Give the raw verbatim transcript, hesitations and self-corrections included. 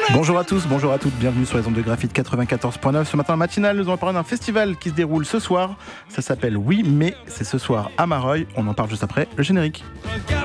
Bonjour à tous, bonjour à toutes, bienvenue sur les ondes de Graphite quatre-vingt-quatorze point neuf. Ce matin matinal, nous allons parler d'un festival qui se déroule ce soir. Ça s'appelle Oui, mais c'est ce soir à Mareuil. On en parle juste après le générique.